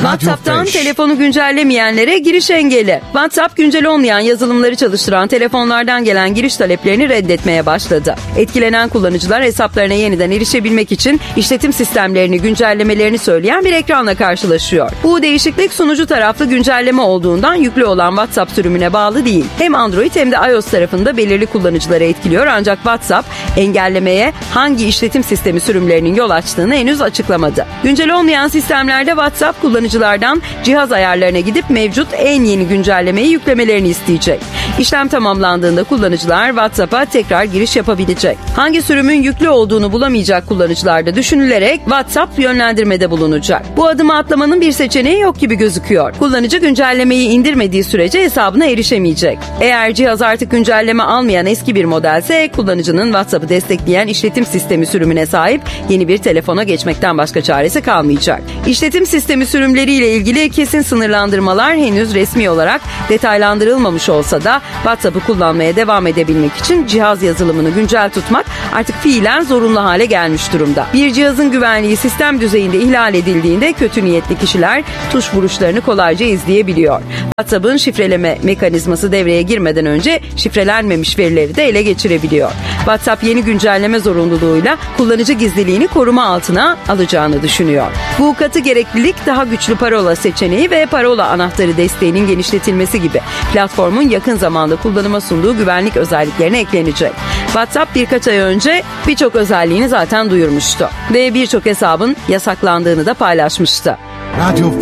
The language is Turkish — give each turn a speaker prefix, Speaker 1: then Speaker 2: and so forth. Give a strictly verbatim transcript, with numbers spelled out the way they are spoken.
Speaker 1: WhatsApp'tan telefonu güncellemeyenlere giriş engeli. WhatsApp güncel olmayan yazılımları çalıştıran telefonlardan gelen giriş taleplerini reddetmeye başladı. Etkilenen kullanıcılar hesaplarına yeniden erişebilmek için işletim sistemlerini güncellemelerini söyleyen bir ekranla karşılaşıyor. Bu değişiklik sunucu taraflı güncelleme olduğundan yüklü olan WhatsApp sürümüne bağlı değil. Hem Android hem de iOS tarafında belirli kullanıcıları etkiliyor ancak WhatsApp engellemeye hangi işletim sistemi sürümlerinin yol açtığını henüz açıklamadı. Güncel olmayan sistemlerde WhatsApp kullanıcılardan cihaz ayarlarına gidip mevcut en yeni güncellemeyi yüklemelerini isteyecek. İşlem tamamlandığında kullanıcılar WhatsApp'a tekrar giriş yapabilecek. Hangi sürümün yüklü olduğunu bulamayacak kullanıcılar da düşünülerek WhatsApp yönlendirmede bulunacak. Bu adımı atlamanın bir seçeneği yok gibi gözüküyor. Kullanıcı güncellemeyi indirmediği sürece hesabına erişemeyecek. Eğer cihaz artık güncelleme almayan eski bir modelse kullanıcının WhatsApp'ı destekleyen işletim sistemi sürümüne sahip yeni bir telefona geçmekten başka çaresi kalmayacak. İşletim sistemi sürümleriyle ilgili kesin sınırlandırmalar henüz resmi olarak detaylandırılmamış olsa da WhatsApp'ı kullanmaya devam edebilmek için cihaz yazılımını güncel tutmak artık fiilen zorunlu hale gelmiş durumda. Bir cihazın güvenliği sistem düzeyinde ihlal edildiğinde kötü niyetli kişiler tuş vuruşlarını kolayca izleyebiliyor. WhatsApp'ın şifreleme mekanizması devreye girmeden önce şifrelenmemiş verileri de ele geçirebiliyor. WhatsApp yeni güncelleme zorunluluğuyla kullanıcı gizliliğini koruma altına alacağını düşünüyor. Bu katı gereklilik daha güçlü parola seçeneği ve parola anahtarı desteğinin genişletilmesi gibi platformun yakın zamanda kullanıma sunduğu güvenlik özelliklerine eklenecek. WhatsApp birkaç ay önce birçok özelliğini zaten duyurmuştu ve birçok hesabın yasaklandığını da paylaşmıştı.
Speaker 2: Radio